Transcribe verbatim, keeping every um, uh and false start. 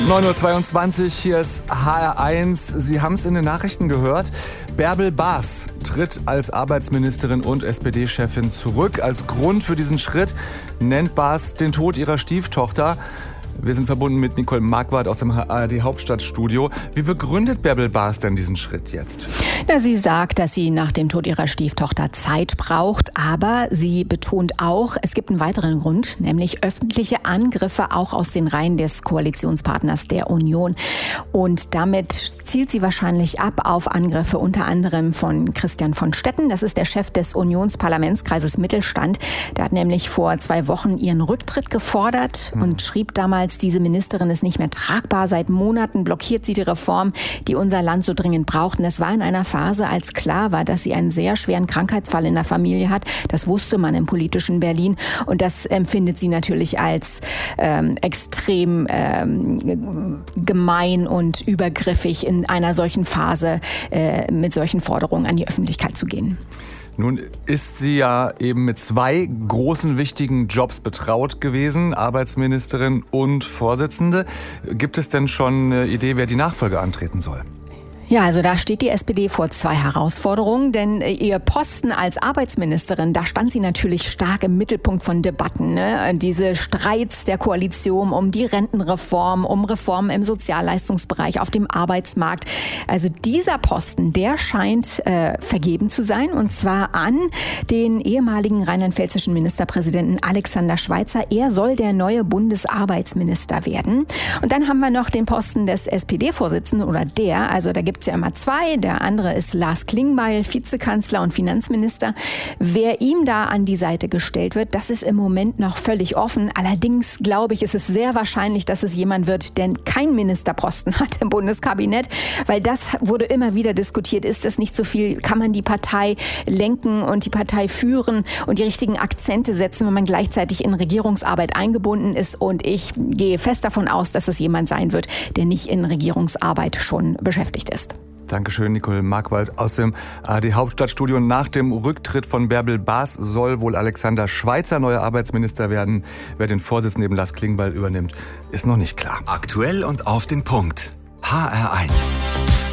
neun Uhr zweiundzwanzig, hier ist H R eins. Sie haben es in den Nachrichten gehört. Bärbel Baas tritt als Arbeitsministerin und S P D-Chefin zurück. Als Grund für diesen Schritt nennt Baas den Tod ihrer Stieftochter. Wir sind verbunden mit Nicole Marquardt aus dem A R D-Hauptstadtstudio. Wie begründet Bärbel Baas denn diesen Schritt jetzt? Ja, sie sagt, dass sie nach dem Tod ihrer Stieftochter Zeit braucht. Aber sie betont auch, es gibt einen weiteren Grund, nämlich öffentliche Angriffe auch aus den Reihen des Koalitionspartners der Union. Und damit zielt sie wahrscheinlich ab auf Angriffe unter anderem von Christian von Stetten. Das ist der Chef des Unionsparlamentskreises Mittelstand. Der hat nämlich vor zwei Wochen ihren Rücktritt gefordert hm. und schrieb damals, diese Ministerin ist nicht mehr tragbar. Seit Monaten blockiert sie die Reform, die unser Land so dringend braucht. Und es war in einer Phase, als klar war, dass sie einen sehr schweren Krankheitsfall in der Familie hat. Das wusste man im politischen Berlin. Und das empfindet sie natürlich als ähm, extrem ähm, gemein und übergriffig, in einer solchen Phase äh, mit solchen Forderungen an die Öffentlichkeit zu gehen. Nun ist sie ja eben mit zwei großen, wichtigen Jobs betraut gewesen, Arbeitsministerin und Vorsitzende. Gibt es denn schon eine Idee, wer die Nachfolge antreten soll? Ja, also da steht die S P D vor zwei Herausforderungen, denn ihr Posten als Arbeitsministerin, da stand sie natürlich stark im Mittelpunkt von Debatten, ne? Diese Streits der Koalition um die Rentenreform, um Reformen im Sozialleistungsbereich, auf dem Arbeitsmarkt. Also dieser Posten, der scheint äh, vergeben zu sein, und zwar an den ehemaligen rheinland-pfälzischen Ministerpräsidenten Alexander Schweitzer. Er soll der neue Bundesarbeitsminister werden. Und dann haben wir noch den Posten des S P D-Vorsitzenden, oder der, also da gibt es ja immer zwei. Der andere ist Lars Klingbeil, Vizekanzler und Finanzminister. Wer ihm da an die Seite gestellt wird, das ist im Moment noch völlig offen. Allerdings glaube ich, ist es sehr wahrscheinlich, dass es jemand wird, der keinen Ministerposten hat im Bundeskabinett, weil das wurde immer wieder diskutiert. Ist das nicht so viel? Kann man die Partei lenken und die Partei führen und die richtigen Akzente setzen, wenn man gleichzeitig in Regierungsarbeit eingebunden ist? Und ich gehe fest davon aus, dass es jemand sein wird, der nicht in Regierungsarbeit schon beschäftigt ist. Dankeschön, Nicole Marquardt aus dem A R D-Hauptstadtstudio. Nach dem Rücktritt von Bärbel Baas soll wohl Alexander Schweitzer neuer Arbeitsminister werden. Wer den Vorsitz neben Lars Klingbeil übernimmt, ist noch nicht klar. Aktuell und auf den Punkt. H R eins.